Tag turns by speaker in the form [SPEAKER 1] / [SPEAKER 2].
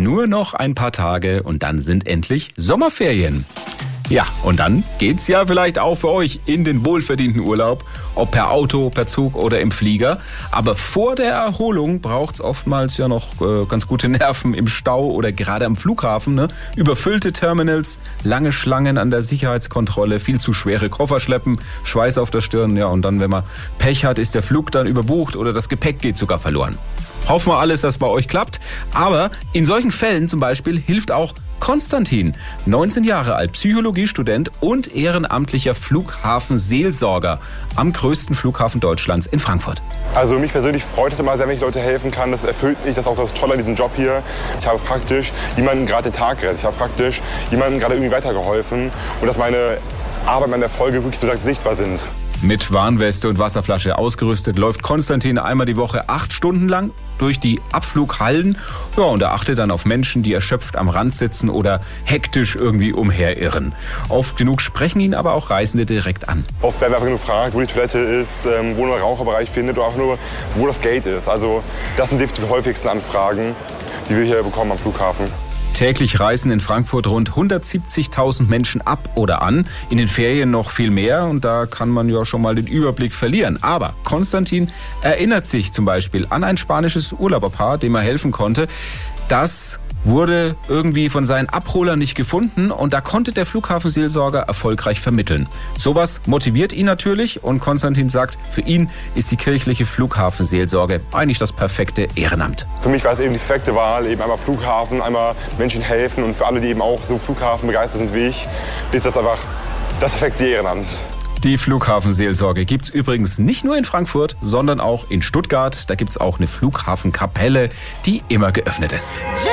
[SPEAKER 1] Nur noch ein paar Tage und dann sind endlich Sommerferien. Ja, und dann geht's ja vielleicht auch für euch in den wohlverdienten Urlaub, ob per Auto, per Zug oder im Flieger. Aber vor der Erholung braucht's oftmals ja noch ganz gute Nerven im Stau oder gerade am Flughafen. Ne? Überfüllte Terminals, lange Schlangen an der Sicherheitskontrolle, viel zu schwere Koffer schleppen, Schweiß auf der Stirn. Ja, und dann, wenn man Pech hat, ist der Flug dann überbucht oder das Gepäck geht sogar verloren. Hoffen wir alles, dass bei euch klappt. Aber in solchen Fällen zum Beispiel hilft auch Konstantin, 19 Jahre alt, Psychologiestudent und ehrenamtlicher Flughafenseelsorger am größten Flughafen Deutschlands in Frankfurt.
[SPEAKER 2] Also mich persönlich freut es immer sehr, wenn ich Leute helfen kann. Das erfüllt mich, das ist auch das Tolle an diesem Job hier. Ich habe praktisch jemanden gerade den Tag gerettet. Ich habe praktisch jemandem gerade irgendwie weitergeholfen und dass meine Arbeit, meine Erfolge wirklich so sichtbar sind.
[SPEAKER 1] Mit Warnweste und Wasserflasche ausgerüstet läuft Konstantin einmal die Woche 8 Stunden lang durch die Abflughallen. Ja, und er achtet dann auf Menschen, die erschöpft am Rand sitzen oder hektisch irgendwie umherirren. Oft genug sprechen ihn aber auch Reisende direkt an.
[SPEAKER 2] Oft werden wir einfach nur gefragt, wo die Toilette ist, wo man einen Raucherbereich findet oder auch nur, wo das Gate ist. Also das sind die häufigsten Anfragen, die wir hier bekommen am Flughafen.
[SPEAKER 1] Täglich reisen in Frankfurt rund 170.000 Menschen ab oder an. In den Ferien noch viel mehr und da kann man ja schon mal den Überblick verlieren. Aber Konstantin erinnert sich zum Beispiel an ein spanisches Urlauberpaar, dem er helfen konnte. Das wurde irgendwie von seinen Abholern nicht gefunden und da konnte der Flughafenseelsorger erfolgreich vermitteln. Sowas motiviert ihn natürlich und Konstantin sagt, für ihn ist die kirchliche Flughafenseelsorge eigentlich das perfekte Ehrenamt.
[SPEAKER 2] Für mich war es eben die perfekte Wahl, eben einmal Flughafen, einmal Menschen helfen und für alle, die eben auch so Flughafen begeistert sind wie ich, ist das einfach das perfekte Ehrenamt.
[SPEAKER 1] Die Flughafenseelsorge gibt's übrigens nicht nur in Frankfurt, sondern auch in Stuttgart. Da gibt's auch eine Flughafenkapelle, die immer geöffnet ist.